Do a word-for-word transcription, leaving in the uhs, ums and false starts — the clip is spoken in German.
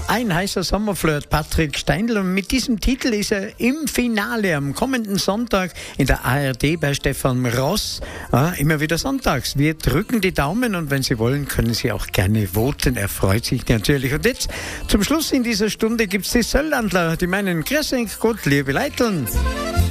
Ein heißer Sommerflirt, Patrick Steindl. Und mit diesem Titel ist er im Finale am kommenden Sonntag in der A R D bei Stefan Ross. Ja, immer wieder sonntags. Wir drücken die Daumen und wenn Sie wollen, können Sie auch gerne voten. Er freut sich natürlich. Und jetzt zum Schluss in dieser Stunde gibt es die Söllandler, die meinen Grüß Gott, liebe Leiteln.